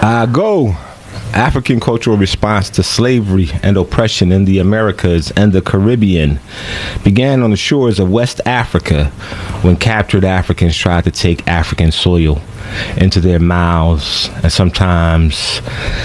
Go. African cultural response to slavery and oppression in the Americas and the Caribbean began on the shores of West Africa when captured Africans tried to take African soil into their mouths and sometimes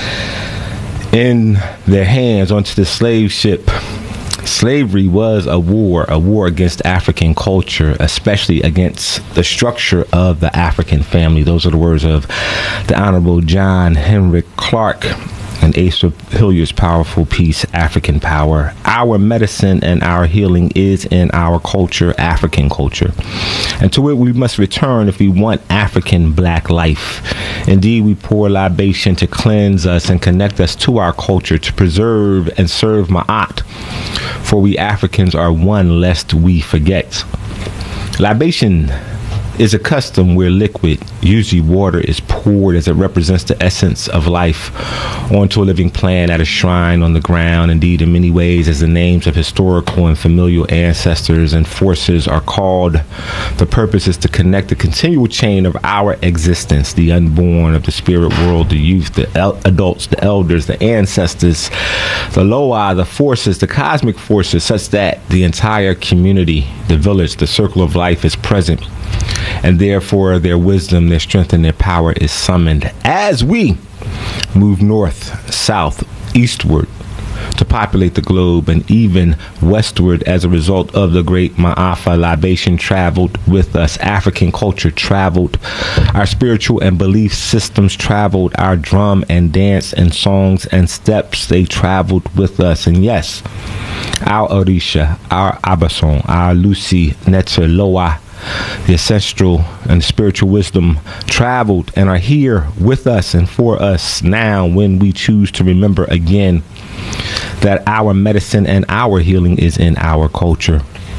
in their hands onto the slave ship. Slavery was a war against African culture, especially against the structure of the African family. Those are the words of the Honorable John Henrik Clarke and Asa Hilliard's powerful piece, African Power. Our medicine and our healing is in our culture, African culture. And to it we must return if we want African black life. Indeed, we pour libation to cleanse us and connect us to our culture, to preserve and serve Ma'at. For we Africans are one lest we forget. Libation is a custom where liquid, usually water, is poured as it represents the essence of life onto a living plant at a shrine on the ground. Indeed, in many ways, as the names of historical and familial ancestors and forces are called, the purpose is to connect the continual chain of our existence, the unborn of the spirit world, the youth, the adults, the elders, the ancestors, the Loa, the forces, the cosmic forces, such that the entire community, the village, the circle of life is present. And therefore their wisdom, their strength, and their power is summoned as we move north, south, eastward to populate the globe and even westward as a result of the great Ma'afa. Libation traveled with us. African culture traveled. Our spiritual and belief systems traveled. Our drum and dance and songs and steps, they traveled with us. And yes, our Orisha, our Abason, our Lucy, Netzer, Loa, the ancestral and spiritual wisdom traveled and are here with us and for us now when we choose to remember again that our medicine and our healing is in our culture.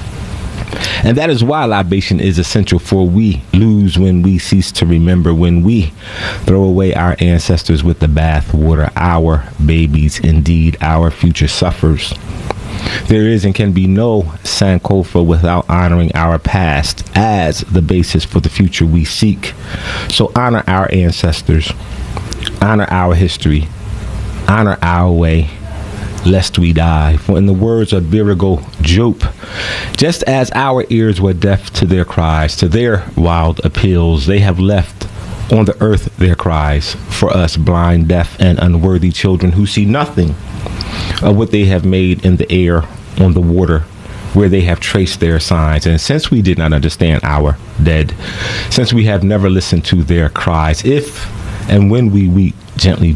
And that is why libation is essential, for we lose when we cease to remember, when we throw away our ancestors with the bath water. Our babies, indeed, our future suffers. There is and can be no Sankofa without honoring our past as the basis for the future we seek. So honor our ancestors, honor our history, honor our way, lest we die. For in the words of Virago Jope, just as our ears were deaf to their cries, to their wild appeals, they have left on the earth their cries for us blind, deaf, and unworthy children who see nothing of what they have made in the air, on the water, where they have traced their signs. And since we did not understand our dead, since we have never listened to their cries, if and when we weep gently,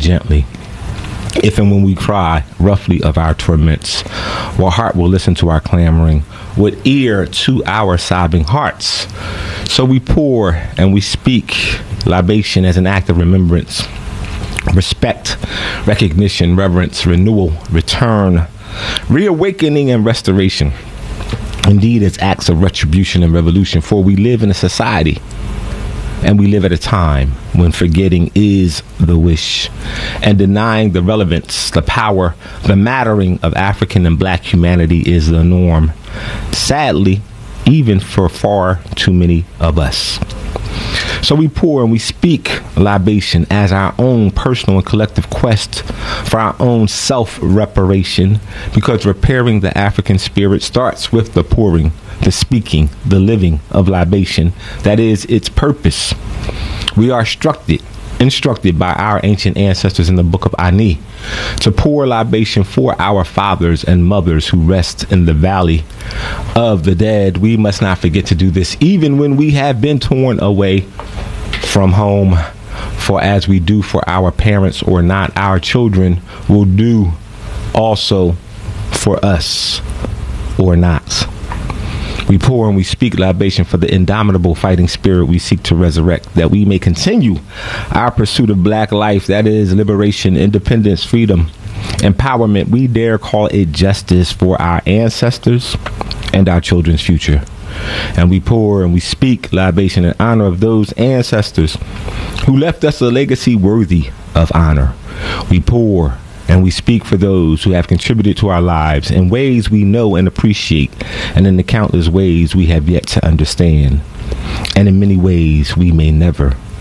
if and when we cry roughly of our torments, what heart will listen to our clamoring, what ear to our sobbing hearts? So we pour and we speak libation as an act of remembrance, respect, recognition, reverence, renewal, return, reawakening, and restoration. Indeed, it's acts of retribution and revolution, for we live in a society and we live at a time when forgetting is the wish and denying the relevance, the power, the mattering of African and black humanity is the norm. Sadly, even for far too many of us. So we pour and we speak libation as our own personal and collective quest for our own self-reparation, because repairing the African spirit starts with the pouring, the speaking, the living of libation. That is its purpose. We are instructed by our ancient ancestors in the book of Ani to pour libation for our fathers and mothers who rest in the valley of the dead. We must not forget to do this even when we have been torn away from home, for as we do for our parents or not, our children will do also for us or not. We pour and we speak libation for the indomitable fighting spirit we seek to resurrect, that we may continue our pursuit of black life, that is liberation, independence, freedom, empowerment. We dare call it justice for our ancestors and our children's future. And we pour and we speak libation in honor of those ancestors who left us a legacy worthy of honor. We pour and we speak for those who have contributed to our lives in ways we know and appreciate, and in the countless ways we have yet to understand, and in many ways we may never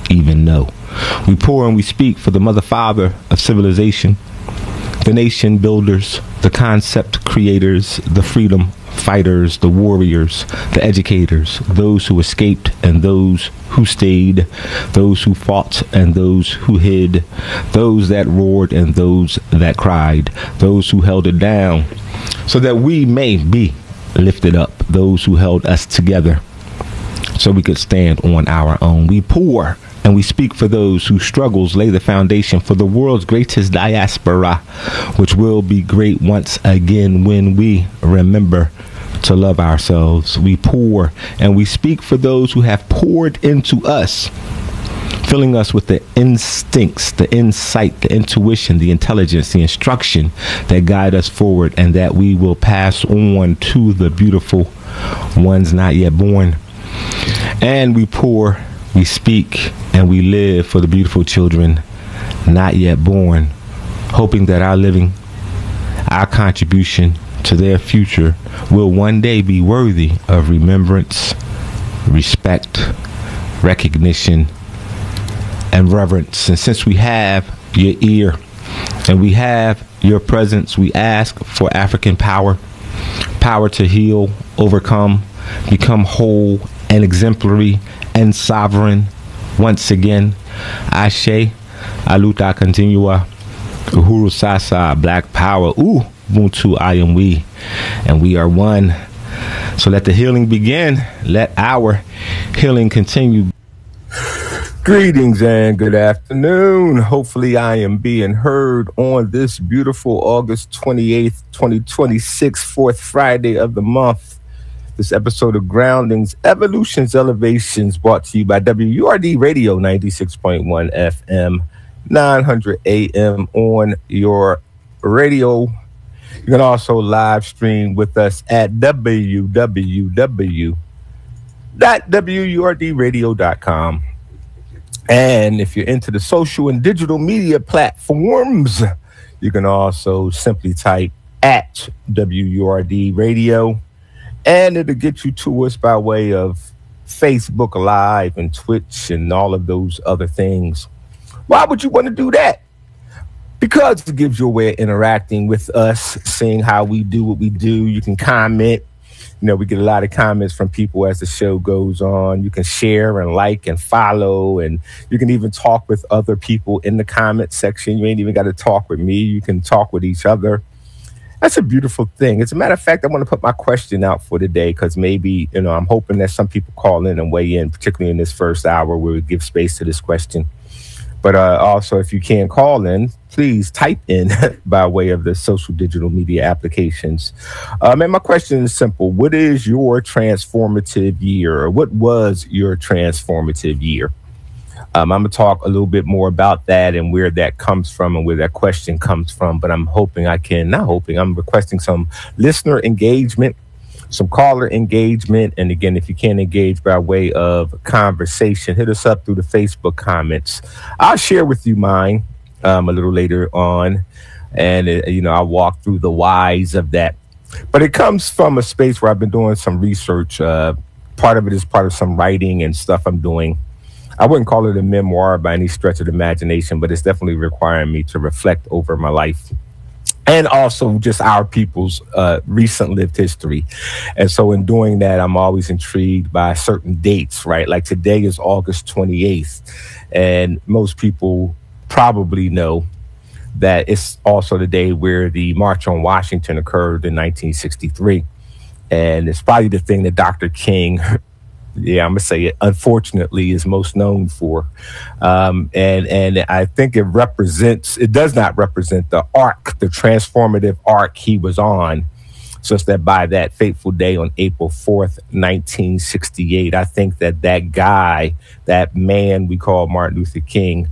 even know. We pour and we speak for the mother father of civilization, the nation builders, the concept creators, the freedom fighters, the warriors, the educators, those who escaped and those who stayed, those who fought and those who hid, those that roared and those that cried, those who held it down so that we may be lifted up, those who held us together so we could stand on our own. We pour and we speak for those whose struggles lay the foundation for the world's greatest diaspora, which will be great once again when we remember to love ourselves. We pour and we speak for those who have poured into us, filling us with the instincts, the insight, the intuition, the intelligence, the instruction that guide us forward and that we will pass on to the beautiful ones not yet born. And we pour, we speak, and we live for the beautiful children not yet born, hoping that our living, our contribution to their future will one day be worthy of remembrance, respect, recognition, and reverence. And since we have your ear and we have your presence, we ask for African power, power to heal, overcome, become whole and exemplary and sovereign. Once again, Ashe, Aluta Continua, Uhuru Sasa, Black Power, Ubuntu, I am we, and we are one. So let the healing begin. Let our healing continue. Greetings and good afternoon. Hopefully I am being heard on this beautiful August 28th, 2026, fourth Friday of the month. This episode of Groundings, Evolutions, Elevations, brought to you by WURD Radio 96.1 FM, 900 AM on your radio. You can also live stream with us at www.wurdradio.com. And if you're into the social and digital media platforms, you can also simply type at WURD Radio. And it'll get you to us by way of Facebook Live and Twitch and all of those other things. Why would you want to do that? Because it gives you a way of interacting with us, seeing how we do what we do. You can comment. You know, we get a lot of comments from people as the show goes on. You can share and like and follow, and you can even talk with other people in the comment section. You ain't even got to talk with me. You can talk with each other. That's a beautiful thing. As a matter of fact, I want to put my question out for today because maybe, you know, I'm hoping that some people call in and weigh in, particularly in this first hour where we give space to this question. But also, if you can call in, please type in by way of the social digital media applications. And my question is simple. What is your transformative year? Or what was your transformative year? I'm going to talk a little bit more about that and where that comes from and where that question comes from. But I'm requesting some listener engagement, some caller engagement. And again, if you can't engage by way of conversation, hit us up through the Facebook comments. I'll share with you mine a little later on. And, I'll walk through the whys of that. But it comes from a space where I've been doing some research. Part of it is part of some writing and stuff I'm doing. I wouldn't call it a memoir by any stretch of the imagination, but it's definitely requiring me to reflect over my life and also just our people's recent lived history. And so in doing that, I'm always intrigued by certain dates, right? Like today is August 28th, and most people probably know that it's also the day where the March on Washington occurred in 1963. And it's probably the thing that Dr. King I'm going to say it, unfortunately, is most known for. And I think it does not represent the arc, the transformative arc he was on. Just that by that fateful day on April 4th, 1968, I think that guy, that man we call Martin Luther King,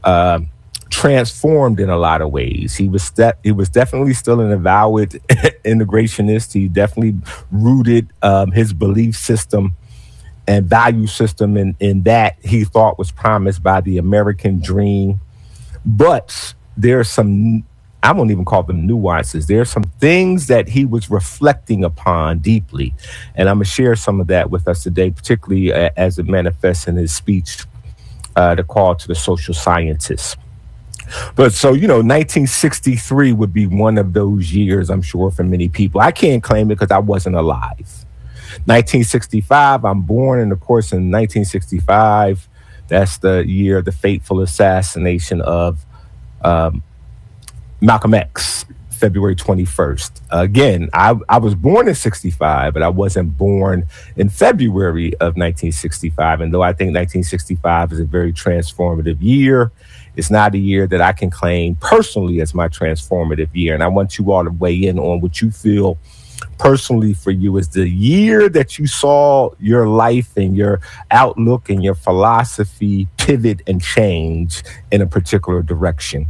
transformed in a lot of ways. He was definitely still an avowed integrationist. He definitely rooted his belief system and value system in that he thought was promised by the American dream. But there are some, I won't even call them nuances. There are some things that he was reflecting upon deeply. And I'm going to share some of that with us today, particularly as it manifests in his speech the call to the social scientists. But so, 1963 would be one of those years, I'm sure, for many people. I can't claim it because I wasn't alive. 1965, I'm born, and of course, in 1965, that's the year of the fateful assassination of Malcolm X, February 21st. Again, I was born in 65, but I wasn't born in February of 1965. And though I think 1965 is a very transformative year, it's not a year that I can claim personally as my transformative year. And I want you all to weigh in on what you feel personally for you is the year that you saw your life and your outlook and your philosophy pivot and change in a particular direction.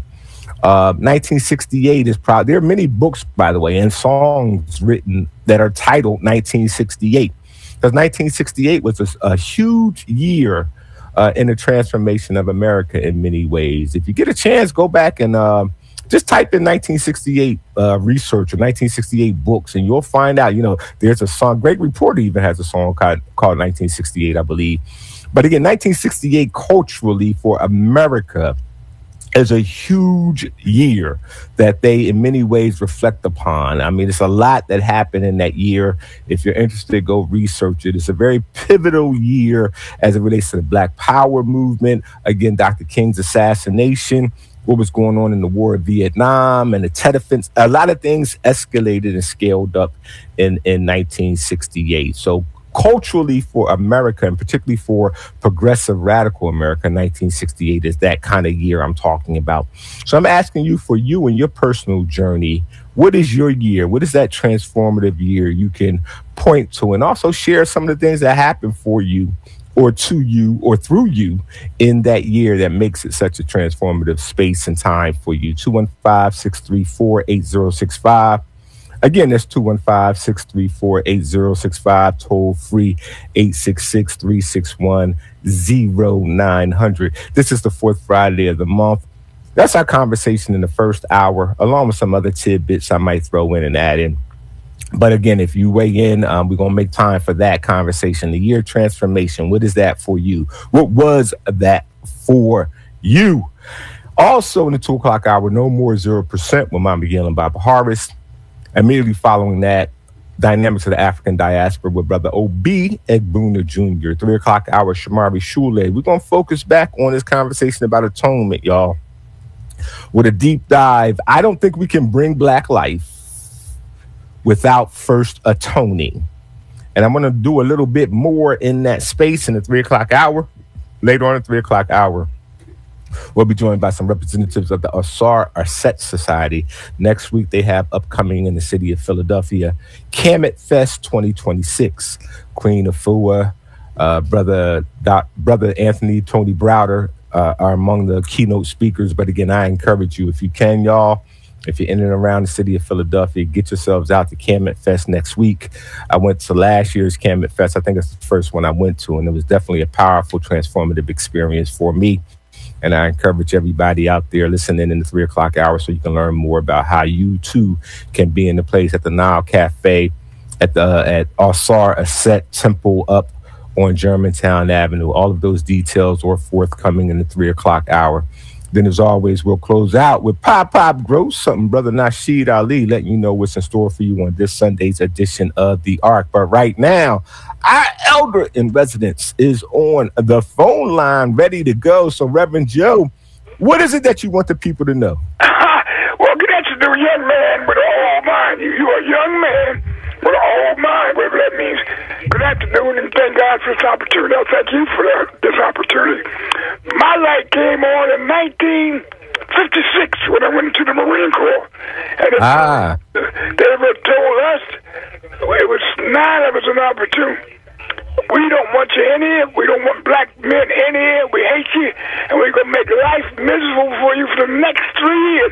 1968 is probably, there are many books, by the way, and songs written that are titled 1968, because 1968 was a huge year in the transformation of America in many ways. If you get a chance, go back and just type in 1968 research or 1968 books, and you'll find out, there's a song, Great Reporter even has a song called 1968, I believe. But again, 1968 culturally for America is a huge year that they in many ways reflect upon. I mean, it's a lot that happened in that year. If you're interested, go research it. It's a very pivotal year as it relates to the Black Power movement. Again, Dr. King's assassination, what was going on in the war of Vietnam, and the Tet Offense. A lot of things escalated and scaled up in 1968. So culturally for America, and particularly for progressive radical America, 1968 is that kind of year I'm talking about. So I'm asking you, for you and your personal journey, what is your year? What is that transformative year you can point to? And also share some of the things that happened for you or to you or through you in that year that makes it such a transformative space and time for you. 215-634-8065. Again, that's 215-634-8065, toll free 866-361-0900. This is the fourth Friday of the month. That's our conversation in the first hour, along with some other tidbits I might throw in and add in. But again, if you weigh in, we're going to make time for that conversation. The year transformation, what is that for you? What was that for you? Also in the 2 o'clock hour, No More 0% with Mama Gill and Baba Harvest. Immediately following that, Dynamics of the African Diaspora with Brother O.B. Egbuna Jr. 3 o'clock hour, Shamari Shule. We're going to focus back on this conversation about atonement, y'all, with a deep dive. I don't think we can bring Black life without first atoning. And I'm going to do a little bit more in that space in the 3 o'clock hour. Later on in the 3 o'clock hour, we'll be joined by some representatives of the Asar Arset Society. Next week, they have upcoming in the city of Philadelphia, Kemet Fest 2026. Queen Afua, Brother Anthony, Tony Browder are among the keynote speakers. But again, I encourage you, if you can, y'all, if you're in and around the city of Philadelphia, get yourselves out to Kemet Fest next week. I went to last year's Kemet Fest. I think it's the first one I went to, and it was definitely a powerful, transformative experience for me. And I encourage everybody out there listening in the 3 o'clock hour so you can learn more about how you too can be in the place at the Nile Cafe at Asar Arset Temple up on Germantown Avenue. All of those details are forthcoming in the 3 o'clock hour. Then, as always, we'll close out with Pop Gross, something Brother Nasheed Ali letting you know what's in store for you on this Sunday's edition of The Ark. But right now, our elder in residence is on the phone line, ready to go. So, Reverend Joe, what is it that you want the people to know? Well, good afternoon, young man with an old mind. You're a young man with an old mind, whatever that means. Good afternoon, and thank God for this opportunity. I'll thank you for this opportunity. My light came on in 1956 when I went into the Marine Corps. And they were told us, it was 9 of us an opportunity. We don't want you in here. We don't want black men in here. We hate you. And we're going to make life miserable for you for the next 3 years.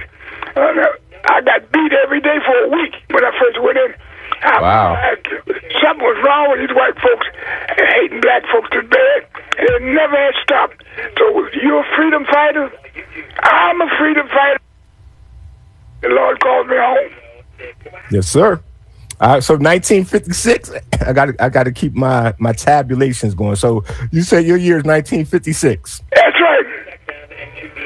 I got beat every day for a week when I first went in. Wow. Something was wrong with these white folks and hating black folks to bed. And it never had stopped. So you're a freedom fighter. I'm a freedom fighter. The Lord called me home. Yes, sir. All right, so 1956, I got to keep my tabulations going. So you say your year is 1956. That's right.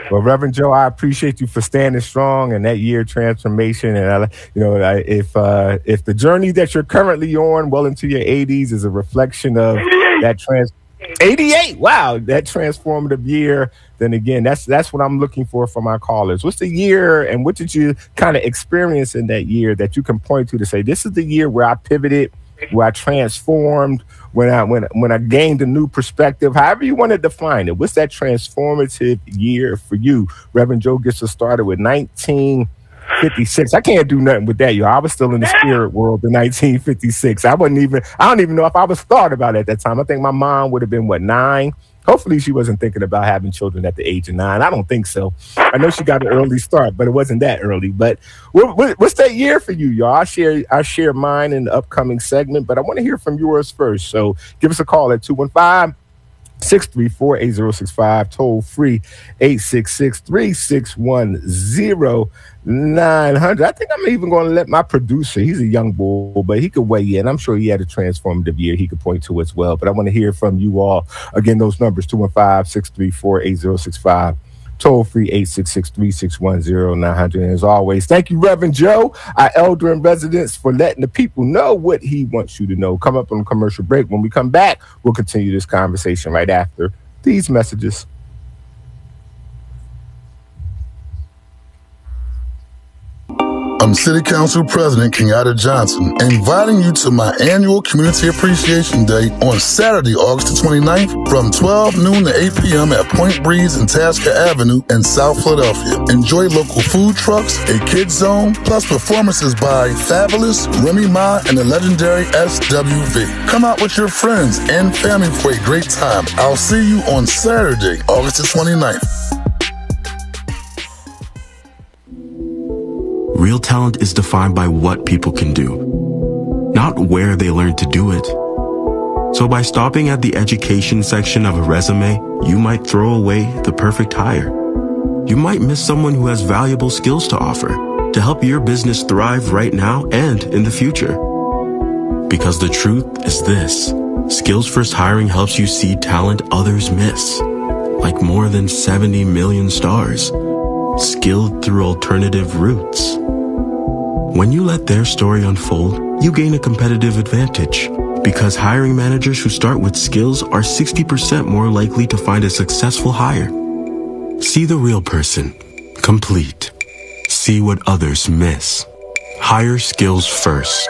Well, Reverend Joe, I appreciate you for standing strong in that year of transformation. And if the journey that you're currently on, well into your 80s, is a reflection of that 88, wow, that transformative year, then again, that's what I'm looking for from our callers. What's the year, and what did you kind of experience in that year that you can point to say, this is the year where I pivoted, where I transformed, when I gained a new perspective, however you want to define it. What's that transformative year for you? Reverend Joe gets us started with 1956. I can't do nothing with that, yo. I was still in the spirit world in 1956. I don't even know if I was thought about it at that time. I think my mom would have been, 9? Hopefully she wasn't thinking about having children at the age of 9. I don't think so. I know she got an early start, but it wasn't that early. But what's that year for you, y'all? I share mine in the upcoming segment, but I want to hear from yours first. So give us a call at 215-634-8065, toll free 866-361-0900. I think I'm even going to let my producer, he's a young bull, but he could weigh in. I'm sure he had a transformative year he could point to as well. But I want to hear from you all. Again, those numbers, 215-634-8065. Toll free 866-361-0900. And as always, thank you, Reverend Joe, our elder in residence, for letting the people know what he wants you to know. Come up on a commercial break. When we come back, we'll continue this conversation right after these messages. I'm City Council President Kenyatta Johnson, inviting you to my annual Community Appreciation Day on Saturday, August the 29th from 12 noon to 8 p.m. at Point Breeze and Tasker Avenue in South Philadelphia. Enjoy local food trucks, a kids zone, plus performances by Fabulous, Remy Ma, and the legendary SWV. Come out with your friends and family for a great time. I'll see you on Saturday, August the 29th. Real talent is defined by what people can do, not where they learn to do it. So by stopping at the education section of a resume, you might throw away the perfect hire. You might miss someone who has valuable skills to offer to help your business thrive right now and in the future. Because the truth is this: Skills First Hiring helps you see talent others miss, like more than 70 million stars, skilled through alternative routes. When you let their story unfold, you gain a competitive advantage, because hiring managers who start with skills are 60% more likely to find a successful hire. See the real person, complete. See what others miss. Hire skills first.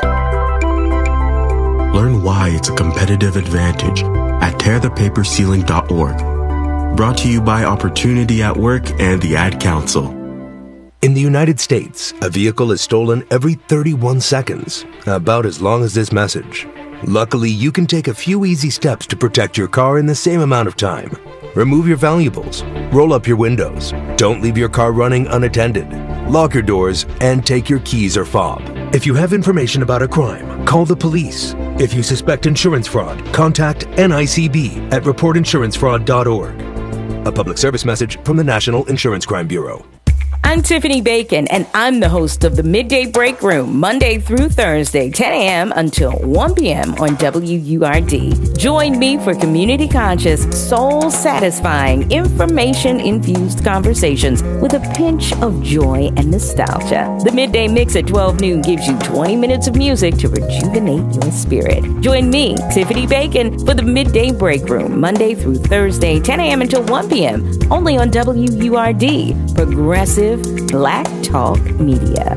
Learn why it's a competitive advantage at tearthepaperceiling.org. Brought to you by Opportunity at Work and the Ad Council. In the United States, a vehicle is stolen every 31 seconds, about as long as this message. Luckily, you can take a few easy steps to protect your car in the same amount of time. Remove your valuables, roll up your windows, don't leave your car running unattended, lock your doors, and take your keys or fob. If you have information about a crime, call the police. If you suspect insurance fraud, contact NICB at reportinsurancefraud.org. A public service message from the National Insurance Crime Bureau. I'm Tiffany Bacon, and I'm the host of the Midday Break Room, Monday through Thursday, 10 a.m. until 1 p.m. on WURD. Join me for community-conscious, soul-satisfying, information-infused conversations with a pinch of joy and nostalgia. The Midday Mix at 12 noon gives you 20 minutes of music to rejuvenate your spirit. Join me, Tiffany Bacon, for the Midday Break Room, Monday through Thursday, 10 a.m. until 1 p.m., only on WURD, Progressive Black Talk Media.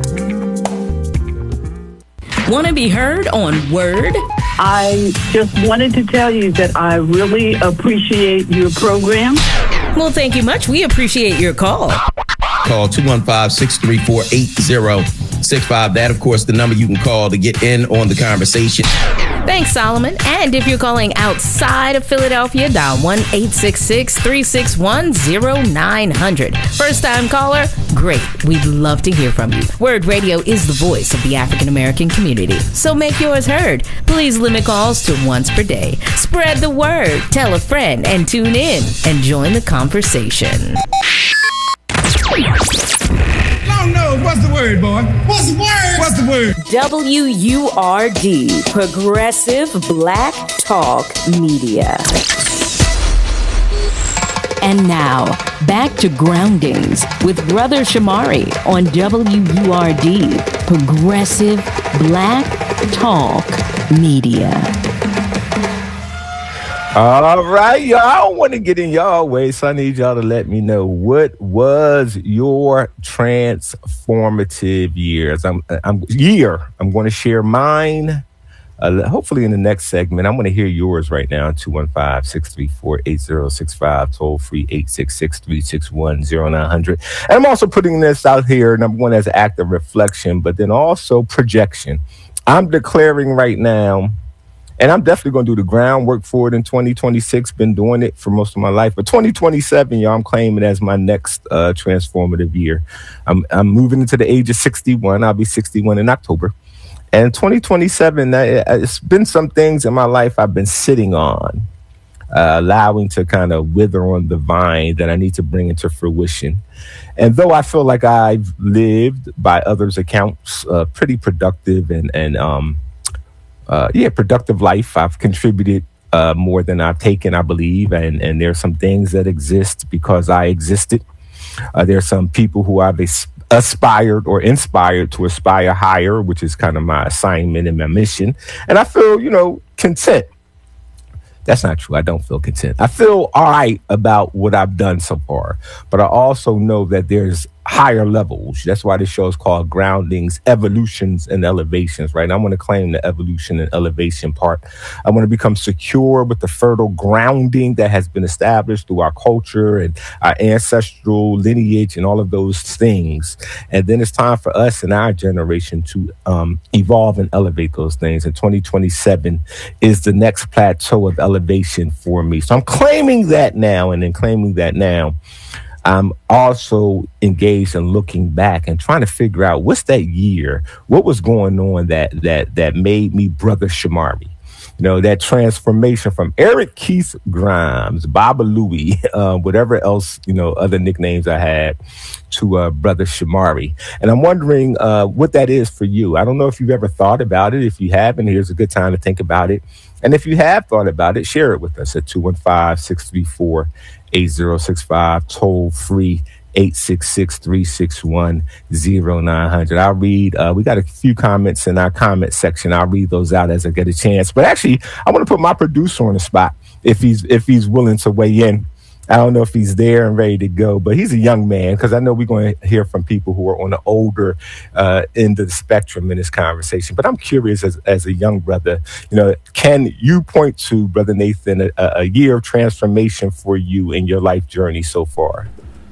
Want to be heard on Word? I just wanted to tell you that I really appreciate your program. Well, thank you much. We appreciate your call. Call 215-634-8065. That, of course, the number you can call to get in on the conversation. Thanks, Solomon. And if you're calling outside of Philadelphia, dial 1-866-361-0900. First-time caller? Great. We'd love to hear from you. Word Radio is the voice of the African-American community, so make yours heard. Please limit calls to once per day. Spread the word. Tell a friend and tune in and join the conversation. Long nose, what's the word, boy? What's the word? What's the word? WURD, Progressive Black Talk Media. And now, Back to Groundings with Brother Shamari on WURD, Progressive Black Talk Media. All right, y'all. I don't want to get in y'all way, so I need y'all to let me know what was your transformative years. I'm going to share mine. Hopefully in the next segment. I'm going to hear yours right now. 215-634-8065, toll free 866-361-0900. And I'm also putting this out here, number one, as an act of reflection, but then also projection. I'm declaring right now, and I'm definitely going to do the groundwork for it in 2026. Been doing it for most of my life. But 2027, y'all, I'm claiming as my next transformative year. I'm moving into the age of 61. I'll be 61 in October. And 2027, it's been some things in my life I've been sitting on, allowing to kind of wither on the vine that I need to bring into fruition. And though I feel like I've lived, by others' accounts, pretty productive and productive life. I've contributed more than I've taken, I believe. And there's some things that exist because I existed. There's some people who I've aspired or inspired to aspire higher, which is kind of my assignment and my mission. And I feel, content. That's not true. I don't feel content. I feel all right about what I've done so far, but I also know that there's higher levels. That's why this show is called Groundings, Evolutions, and Elevations, right? I'm going to claim the evolution and elevation part. I want to become secure with the fertile grounding that has been established through our culture and our ancestral lineage and all of those things. And then it's time for us and our generation to evolve and elevate those things. And 2027 is the next plateau of elevation for me. So I'm claiming that now, and then claiming that now, I'm also engaged in looking back and trying to figure out what's that year, what was going on that made me Brother Shamari. That transformation from Eric Keith Grimes, Baba Louie, whatever else, other nicknames I had, to Brother Shamari. And I'm wondering what that is for you. I don't know if you've ever thought about it. If you haven't, here's a good time to think about it. And if you have thought about it, share it with us at 215-634-8065, toll free 866-361-0900. I'll read, we got a few comments in our comment section. I'll read those out as I get a chance. But actually, I want to put my producer on the spot if he's willing to weigh in. I don't know if he's there and ready to go, but he's a young man, because I know we're going to hear from people who are on the older end of the spectrum in this conversation. But I'm curious, as a young brother, can you point to, Brother Nathan, a year of transformation for you in your life journey so far?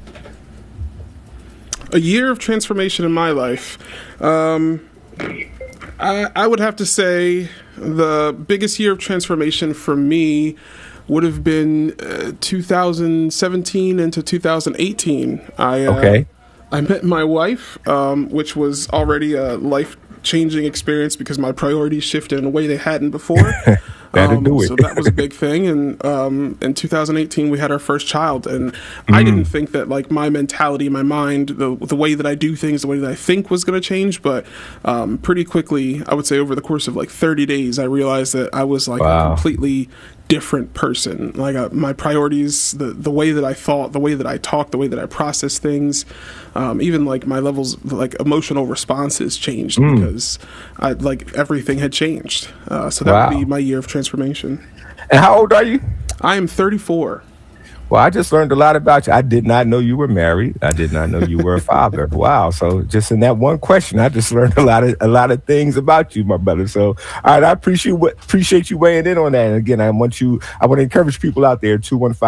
A year of transformation in my life. I would have to say the biggest year of transformation for me would have been 2017 into 2018. I met my wife, which was already a life-changing experience because my priorities shifted in a way they hadn't before. So that was a big thing. And in 2018, we had our first child. And I didn't think that my mentality, my mind, the way that I do things, the way that I think was going to change. But pretty quickly, I would say over the course of 30 days, I realized that I was a completely different person. My priorities, the way that I thought, the way that I talked, the way that I processed things, even my levels of emotional responses changed because everything had changed. So that would be my year of transformation. And how old are you? I am 34. Well, I just learned a lot about you. I did not know you were married. I did not know you were a father. Wow. So just in that one question, I just learned a lot of things about you, my brother. So, all right, I appreciate you weighing in on that. And again, I want to encourage people out there,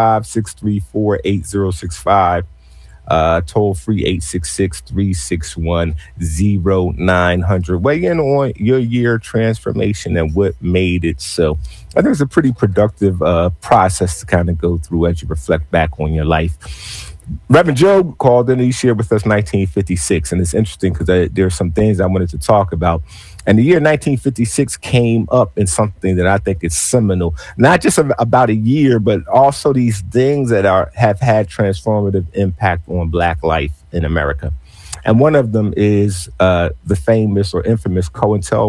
215-634-8065. Toll free 866-361-0900. Weigh in on your year transformation and what made it so. I think it's a pretty productive process to kind of go through as you reflect back on your life. Reverend Joe called in and he shared with us 1956, and it's interesting because there's some things I wanted to talk about. And the year 1956 came up in something that I think is seminal, not just about a year, but also these things that have had transformative impact on Black life in America. And one of them is the famous or infamous COINTELPRO